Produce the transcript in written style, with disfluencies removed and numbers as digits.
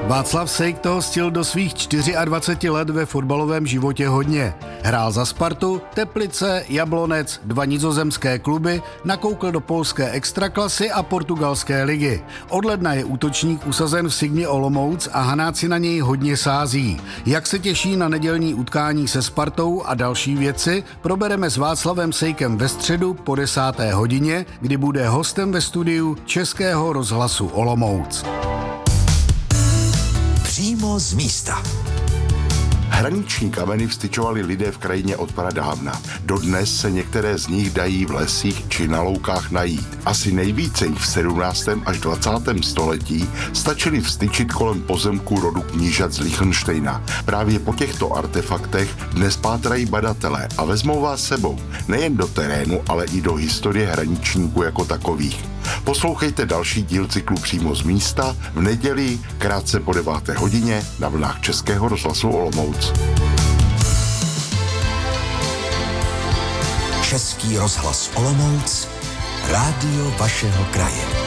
Václav Sejk toho stihl do svých 24 let ve fotbalovém životě hodně. Hrál za Spartu, Teplice, Jablonec, 2 nizozemské kluby, nakoukl do polské extraklasy a portugalské ligy. Od ledna je útočník usazen v Sigmě Olomouc a Hanáci na něj hodně sází. Jak se těší na nedělní utkání se Spartou a další věci, probereme s Václavem Sejkem ve středu po 10. hodině, kdy bude hostem ve studiu Českého rozhlasu Olomouc. Přímo z místa. Hraniční kameny vstyčovali lidé v krajině od pradávna. Dodnes se některé z nich dají v lesích či na loukách najít. Asi nejvíce jich v 17. až 20. století stačili vstyčit kolem pozemků rodu knížat z Liechtensteina. Právě po těchto artefaktech dnes pátrají badatelé a vezmou vás sebou nejen do terénu, ale i do historie hraničníků jako takových. Poslouchejte další díl cyklu Přímo z místa v neděli krátce po 9. hodině na vlnách Českého rozhlasu Olomouc. Český rozhlas Olomouc, rádio vašeho kraje.